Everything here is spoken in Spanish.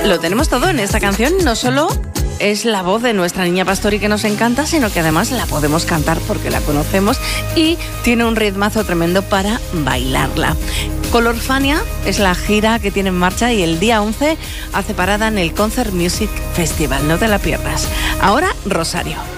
lo tenemos todo en esta canción. No solo es la voz de nuestra niña Pastori que nos encanta, sino que además la podemos cantar porque la conocemos y tiene un ritmazo tremendo para bailarla. Colorfania es la gira que tiene en marcha y el día 11 hace parada en el Concert Music Festival. No te la pierdas. Ahora, Rosario.